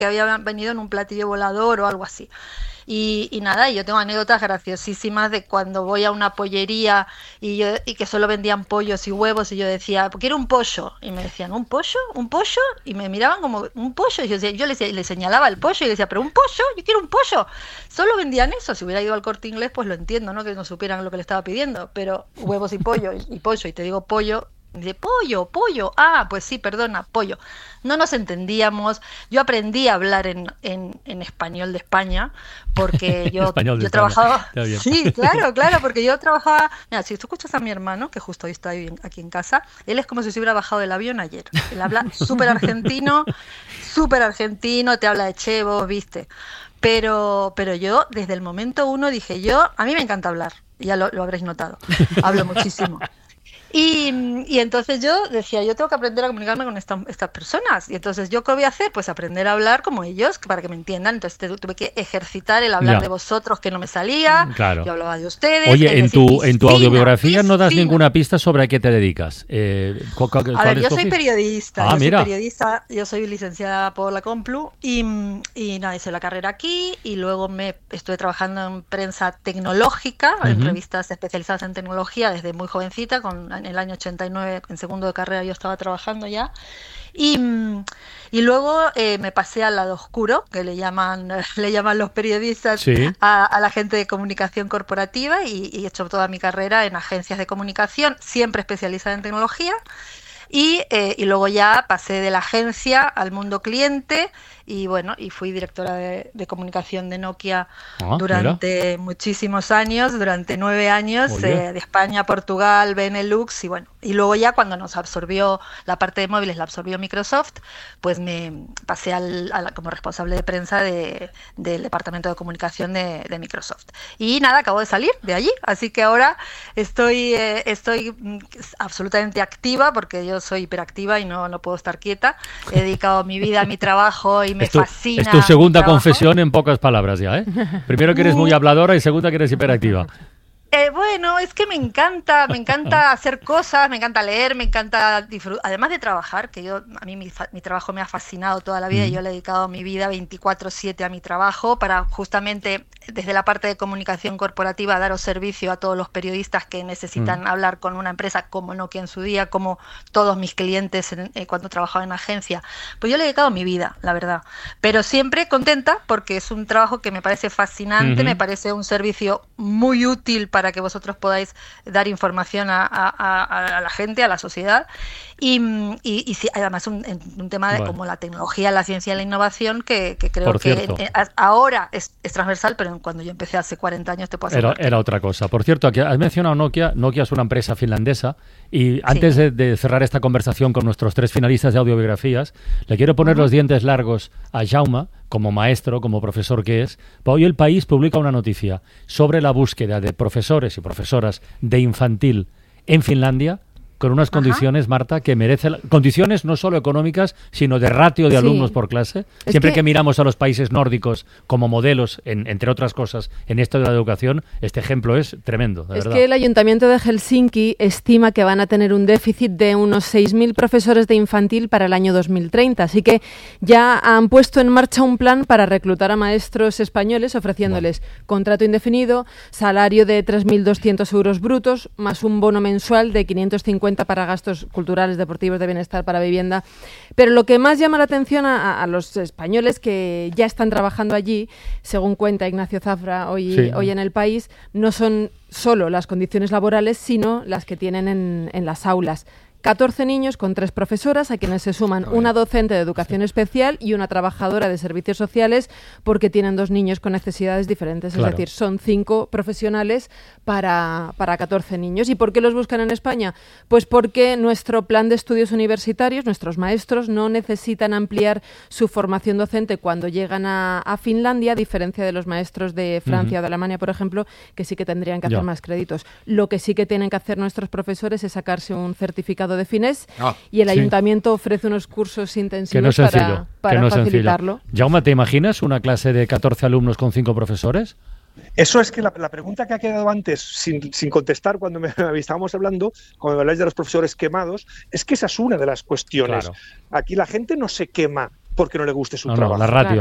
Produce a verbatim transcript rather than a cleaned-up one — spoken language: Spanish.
que había venido en un platillo volador o algo así. Y, y nada, yo tengo anécdotas graciosísimas de cuando voy a una pollería y, yo, y que solo vendían pollos y huevos y yo decía, quiero un pollo. Y me decían, ¿un pollo? ¿Un pollo? Y me miraban como, ¿un pollo? Y yo, decía, yo les, les señalaba el pollo y les decía, ¿pero un pollo? Yo quiero un pollo. Solo vendían eso. Si hubiera ido al Corte Inglés, pues lo entiendo, ¿no? Que no supieran lo que le estaba pidiendo. Pero huevos y pollo y, y pollo, y te digo pollo. Dice, pollo, pollo, ah, pues sí, perdona, pollo. No nos entendíamos. Yo aprendí a hablar en, en, en español de España, porque yo, español de yo España. trabajaba... Sí, claro, claro, porque yo trabajaba... Mira, si tú escuchas a mi hermano, que justo hoy está aquí en casa, él es como si se hubiera bajado del avión ayer. Él habla súper argentino, súper argentino, te habla de chevos, ¿viste? Pero, pero yo, desde el momento uno, dije yo, a mí me encanta hablar, ya lo, lo habréis notado, hablo muchísimo. Y, y entonces yo decía, yo tengo que aprender a comunicarme con esta, estas personas. Y entonces, ¿yo qué voy a hacer? Pues aprender a hablar como ellos, para que me entiendan. Entonces tuve que ejercitar el hablar ya. de vosotros, que no me salía. Claro. Yo hablaba de ustedes. Oye, en tu, piscina, en tu audiobiografía no das piscina. ninguna pista sobre a qué te dedicas. Eh, a ver, yo soy periodista. Ah, yo mira. soy periodista. Yo soy licenciada por la Complu. Y, y nada, hice la carrera aquí. Y luego me estuve trabajando en prensa tecnológica, uh-huh. en revistas especializadas en tecnología desde muy jovencita, con en el año ochenta y nueve, en segundo de carrera yo estaba trabajando ya, y, y luego eh, me pasé al lado oscuro, que le llaman le llaman los periodistas sí. a, a la gente de comunicación corporativa, y, y he hecho toda mi carrera en agencias de comunicación, siempre especializada en tecnología. Y, eh, y luego ya pasé de la agencia al mundo cliente y bueno, y fui directora de, de comunicación de Nokia ah, durante mira. muchísimos años, durante nueve años, eh, de España, Portugal, Benelux, y bueno, y luego ya cuando nos absorbió la parte de móviles, la absorbió Microsoft, pues me pasé al, a la, como responsable de prensa de, del departamento de comunicación de, de Microsoft. Y nada, acabo de salir de allí, así que ahora estoy, eh, estoy absolutamente activa, porque yo soy hiperactiva y no, no puedo estar quieta. He dedicado mi vida a mi trabajo y me es tu, fascina. Es tu segunda confesión en pocas palabras ya, ¿eh? Primero que eres muy habladora y segunda que eres hiperactiva. Eh, bueno, es que me encanta, me encanta hacer cosas, me encanta leer, me encanta disfrutar, además de trabajar, que yo a mí mi, mi trabajo me ha fascinado toda la vida, mm. y yo le he dedicado mi vida veinticuatro siete a mi trabajo para justamente desde la parte de comunicación corporativa daros servicio a todos los periodistas que necesitan mm. hablar con una empresa como Nokia en su día, como todos mis clientes en, eh, cuando trabajaba en agencia. Pues yo le he dedicado mi vida, la verdad, pero siempre contenta porque es un trabajo que me parece fascinante, mm-hmm. me parece un servicio muy útil para para que vosotros podáis dar información a, a, a, a la gente, a la sociedad, y, y, y sí, además un, un tema de, bueno. como la tecnología, la ciencia y la innovación, que, que creo que en, en, ahora es, es transversal, pero cuando yo empecé hace cuarenta años te puedo era, asegurar. Era otra cosa. Por cierto, aquí has mencionado Nokia. Nokia es una empresa finlandesa, y antes sí. de, de cerrar esta conversación con nuestros tres finalistas de audiobiografías, le quiero poner uh-huh. los dientes largos a Jaume, como maestro, como profesor que es. Hoy El País publica una noticia sobre la búsqueda de profesores y profesoras de infantil en Finlandia, con unas condiciones, Ajá. Marta, que merecen... Condiciones no solo económicas, sino de ratio de sí. alumnos por clase. Es Siempre que... que miramos a los países nórdicos como modelos, en, entre otras cosas, en esto de la educación, este ejemplo es tremendo, de Es verdad. que el Ayuntamiento de Helsinki estima que van a tener un déficit de unos seis mil profesores de infantil para el año dos mil treinta. Así que ya han puesto en marcha un plan para reclutar a maestros españoles, ofreciéndoles bueno. contrato indefinido, salario de tres mil doscientos euros brutos, más un bono mensual de quinientos cincuenta para gastos culturales, deportivos, de bienestar, para vivienda. Pero lo que más llama la atención a, a los españoles que ya están trabajando allí, según cuenta Ignacio Zafra hoy, sí. hoy en El País, no son solo las condiciones laborales, sino las que tienen en, en las aulas. catorce niños con tres profesoras, a quienes se suman una docente de educación especial y una trabajadora de servicios sociales, porque tienen dos niños con necesidades diferentes. Claro. Es decir, son cinco profesionales para, para catorce niños. ¿Y por qué los buscan en España? Pues porque nuestro plan de estudios universitarios, nuestros maestros, no necesitan ampliar su formación docente cuando llegan a, a Finlandia, a diferencia de los maestros de Francia uh-huh. o de Alemania, por ejemplo, que sí que tendrían que hacer ya. más créditos. Lo que sí que tienen que hacer nuestros profesores es sacarse un certificado de Fines ah, y el sí. ayuntamiento ofrece unos cursos intensivos no para, para no facilitarlo. Jaume, ¿te imaginas una clase de catorce alumnos con cinco profesores? Eso es que la, la pregunta que ha quedado antes sin, sin contestar cuando me, estábamos hablando, cuando me habláis de los profesores quemados, es que esa es una de las cuestiones. Claro. Aquí la gente no se quema porque no le guste su no, trabajo. No, la ratio.